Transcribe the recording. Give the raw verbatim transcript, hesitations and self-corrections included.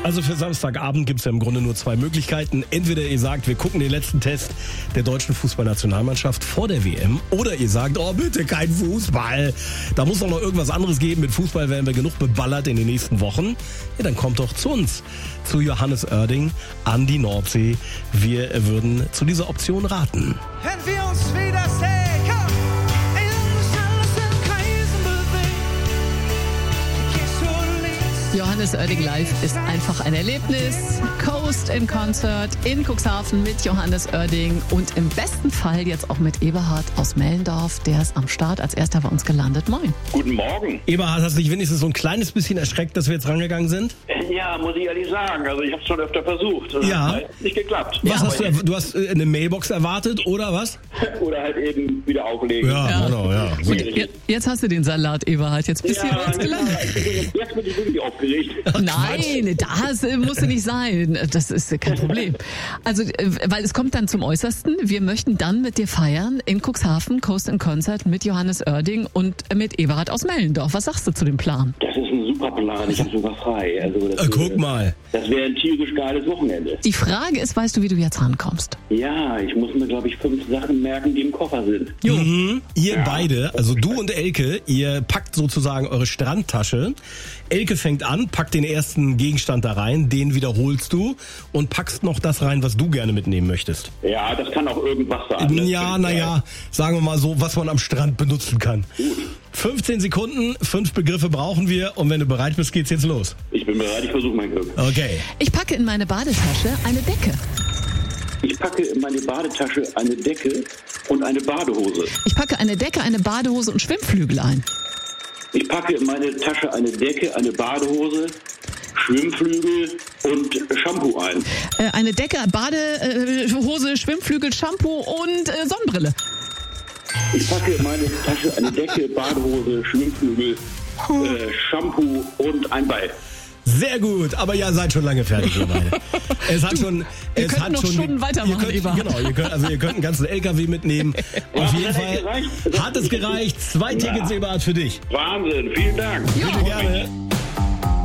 Also für Samstagabend gibt es ja im Grunde nur zwei Möglichkeiten. Entweder ihr sagt, wir gucken den letzten Test der deutschen Fußballnationalmannschaft vor der W M. Oder ihr sagt, oh bitte, kein Fußball. Da muss doch noch irgendwas anderes geben. Mit Fußball werden wir genug beballert in den nächsten Wochen. Ja, dann kommt doch zu uns, zu Johannes Oerding an die Nordsee. Wir würden zu dieser Option raten. Wenn wir uns wiedersehen, komm! Johannes Oerding live ist einfach ein Erlebnis. Coast in Concert in Cuxhaven mit Johannes Oerding und im besten Fall jetzt auch mit Eberhard aus Mellendorf. Der ist am Start, als erster bei uns gelandet. Moin. Guten Morgen. Eberhard, hast du dich wenigstens so ein kleines bisschen erschreckt, dass wir jetzt rangegangen sind? Ja, muss ich ehrlich sagen. Also ich habe es schon öfter versucht. Das Ja. hat nicht geklappt. Was Ja, hast du, erw- du hast äh, eine Mailbox erwartet, oder was? Oder halt eben wieder auflegen. Ja, genau, ja. Und je- jetzt hast du den Salat, Eberhard. Jetzt bist du hier bei uns gelandet. Jetzt bin ich wirklich aufgeregt. Nein, das äh, muss nicht sein. Das ist äh, kein Problem. Also, äh, weil es kommt dann zum Äußersten. Wir möchten dann mit dir feiern in Cuxhaven, Coast in Concert mit Johannes Oerding und äh, mit Eberhard aus Mellendorf. Was sagst du zu dem Plan? Das ist ein super Plan. Ich habe sogar frei. Also das Äh, guck wäre- mal. Das wäre ein tierisch geiles Wochenende. Die Frage ist, weißt du, wie du jetzt rankommst? Ja, ich muss mir, glaube ich, fünf Sachen merken, die im Koffer sind. Mhm. Ihr Ja. beide, also du und Elke, ihr packt sozusagen eure Strandtasche. Elke fängt an, packt den ersten Gegenstand da rein, den wiederholst du und packst noch das rein, was du gerne mitnehmen möchtest. Ja, das kann auch irgendwas sein. Das Ja, kann- naja, sagen wir mal so, was man am Strand benutzen kann. fünfzehn Sekunden, fünf Begriffe brauchen wir und wenn du bereit bist, geht's jetzt los. Ich bin bereit, ich versuche mein Glück. Okay. Ich packe in meine Badetasche eine Decke. Ich packe in meine Badetasche eine Decke und eine Badehose. Ich packe eine Decke, eine Badehose und Schwimmflügel ein. Ich packe in meine Tasche eine Decke, eine Badehose, Schwimmflügel und Shampoo ein. Äh, eine Decke, Badehose, Schwimmflügel, Shampoo und äh, Sonnenbrille. Ich packe in meine Tasche eine Decke, Badehose, Schwimmflügel, äh, Shampoo und ein Ball. Sehr gut, aber ja, seid schon lange fertig, ihr beide. Es hat schon, es könnt hat noch schon, Stunden weitermachen, ihr könnt, Eberhard. genau, ihr könnt, also ihr könnt einen ganzen L K W mitnehmen. Auf Ja, jeden das hat Fall gereicht. hat es gereicht. Zwei Tickets, Eberhard, für dich. Wahnsinn, vielen Dank. Bitte gerne.